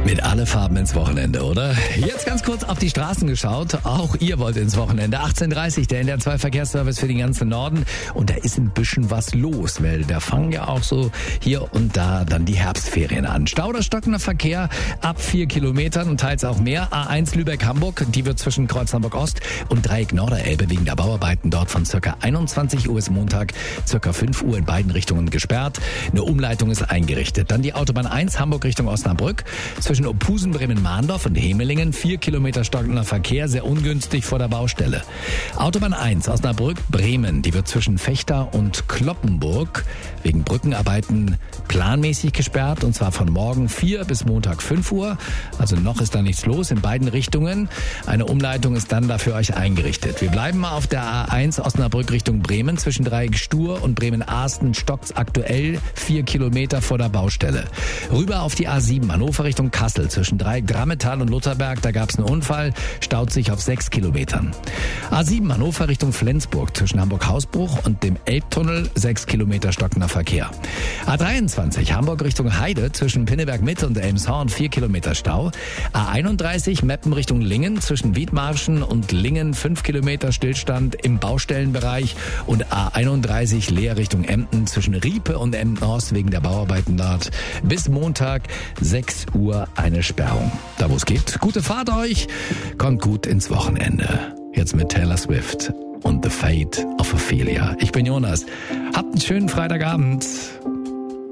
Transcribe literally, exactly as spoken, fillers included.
Mit alle Farben ins Wochenende, oder? Jetzt ganz kurz auf die Straßen geschaut. Auch ihr wollt ins Wochenende. achtzehn Uhr dreißig, der N D R zwei Verkehrsservice für den ganzen Norden. Und da ist ein bisschen was los, weil da fangen ja auch so hier und da dann die Herbstferien an. Stau oder stockender Verkehr ab vier Kilometern und teils auch mehr. A eins Lübeck-Hamburg, die wird zwischen Kreuz Hamburg-Ost und Dreieck Norderelbe wegen der Bauarbeiten dort von circa einundzwanzig Uhr ist Montag circa fünf Uhr in beiden Richtungen gesperrt. Eine Umleitung ist eingerichtet. Dann die Autobahn eins Hamburg Richtung Osnabrück. Zwischen Opusen, Bremen-Mahndorf und Hemelingen vier Kilometer stockender Verkehr, sehr ungünstig vor der Baustelle. Autobahn eins Osnabrück-Bremen, die wird zwischen Vechta und Kloppenburg wegen Brückenarbeiten planmäßig gesperrt und zwar von morgen vier bis Montag fünf Uhr. Also noch ist da nichts los in beiden Richtungen. Eine Umleitung ist dann da für euch eingerichtet. Wir bleiben mal auf der A eins Osnabrück Richtung Bremen zwischen Dreieck Stur und Bremen-Ahsten stockt's aktuell vier Kilometer vor der Baustelle. Rüber auf die A sieben Hannover Richtung Kassel zwischen Dreieck Drammetal und Lutherberg, da gab's einen Unfall, staut sich auf sechs Kilometern. A sieben Hannover Richtung Flensburg zwischen Hamburg-Hausbruch und dem Elbtunnel sechs Kilometer stockender Verkehr. A dreiundzwanzig Hamburg Richtung Heide zwischen Pinneberg Mitte und Elmshorn vier Kilometer Stau. A einunddreißig Meppen Richtung Lingen zwischen Wiedmarschen und Lingen fünf Kilometer Stillstand im Baustellenbereich und A einunddreißig Leer Richtung Emden zwischen Riepe und Emden-Ost wegen der Bauarbeiten dort bis Montag sechs Uhr eine Sperrung. Da wo es geht, gute Fahrt euch, kommt gut ins Wochenende. Jetzt mit Taylor Swift und The Fate of Ophelia. Ich bin Jonas. Habt einen schönen Freitagabend.